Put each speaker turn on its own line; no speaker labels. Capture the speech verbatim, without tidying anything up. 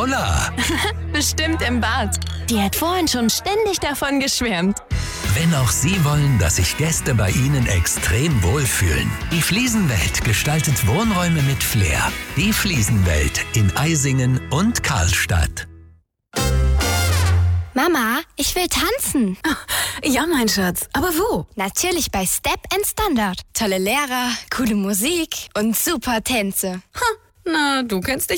Paula?
Bestimmt im Bad. Die hat vorhin schon ständig davon geschwärmt.
Wenn auch Sie wollen, dass sich Gäste bei Ihnen extrem wohlfühlen. Die Fliesenwelt gestaltet Wohnräume mit Flair. Die Fliesenwelt in Eisingen und Karlstadt.
Mama, ich will tanzen.
Ja, mein Schatz. Aber wo?
Natürlich bei Step and Standard. Tolle Lehrer, coole Musik und super Tänze.
Na, du kennst dich